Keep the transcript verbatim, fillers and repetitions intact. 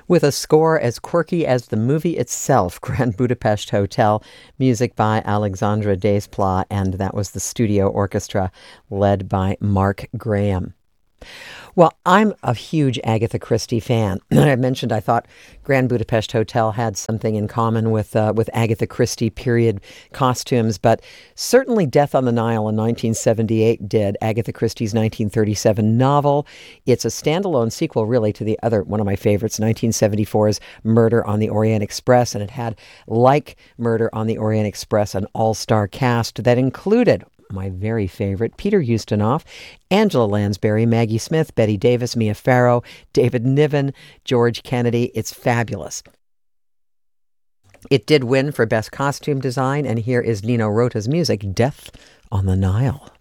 with a score as quirky as the movie itself, Grand Budapest Hotel, music by Alexandre Desplat, and that was the studio orchestra led by Mark Graham. Well, I'm a huge Agatha Christie fan. I mentioned I thought Grand Budapest Hotel had something in common with uh, with Agatha Christie period costumes, but certainly Death on the Nile in nineteen seventy-eight did, Agatha Christie's nineteen thirty-seven novel. It's a standalone sequel, really, to the other, one of my favorites, nineteen seventy-four's Murder on the Orient Express, and it had, like Murder on the Orient Express, an all-star cast that included my very favorite, Peter Ustinov, Angela Lansbury, Maggie Smith, Bette Davis, Mia Farrow, David Niven, George Kennedy. It's fabulous. It did win for Best Costume Design, and here is Nino Rota's music, Death on the Nile.